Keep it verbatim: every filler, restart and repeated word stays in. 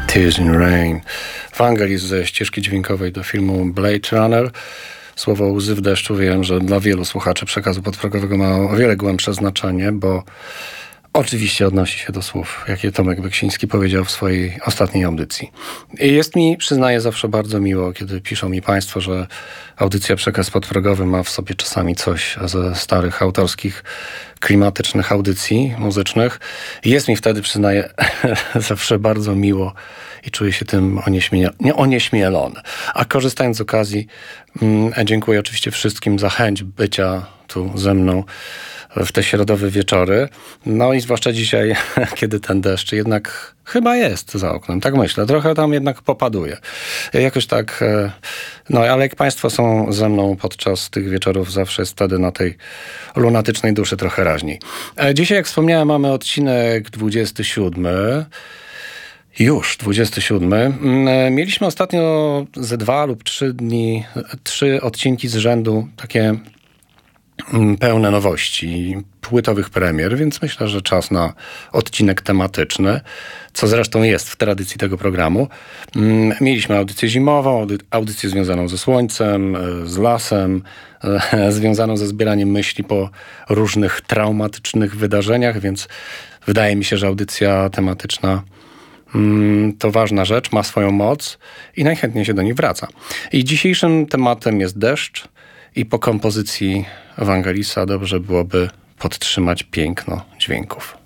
Tears in Rain. Vangelis ze ścieżki dźwiękowej do filmu Blade Runner. Słowo łzy w deszczu wiem, że dla wielu słuchaczy przekazu podprogowego ma o wiele głębsze znaczenie, bo oczywiście odnosi się do słów, jakie Tomek Beksiński powiedział w swojej ostatniej audycji. I jest mi, przyznaję, zawsze bardzo miło, kiedy piszą mi państwo, że audycja Przekaz podprogowy ma w sobie czasami coś ze starych autorskich, klimatycznych audycji muzycznych. Jest mi wtedy, przyznaję, zawsze bardzo miło i czuję się tym onieśmiel- nie, onieśmielony. A korzystając z okazji, mm, dziękuję oczywiście wszystkim za chęć bycia tu ze mną w te środowe wieczory. No i zwłaszcza dzisiaj, kiedy ten deszcz jednak chyba jest za oknem. Tak myślę. Trochę tam jednak popaduje. Jakoś tak, no ale jak państwo są ze mną podczas tych wieczorów, zawsze jest wtedy na tej lunatycznej duszy trochę raźniej. Dzisiaj, jak wspomniałem, mamy odcinek dwudziesty siódmy. Już dwudziesty siódmy. Mieliśmy ostatnio ze dwa lub trzy dni, trzy odcinki z rzędu, takie pełne nowości, płytowych premier, więc myślę, że czas na odcinek tematyczny, co zresztą jest w tradycji tego programu. Mieliśmy audycję zimową, audycję związaną ze słońcem, z lasem, związaną ze zbieraniem myśli po różnych traumatycznych wydarzeniach, więc wydaje mi się, że audycja tematyczna to ważna rzecz, ma swoją moc i najchętniej się do niej wraca. I dzisiejszym tematem jest deszcz i po kompozycji Vangelisa dobrze byłoby podtrzymać piękno dźwięków.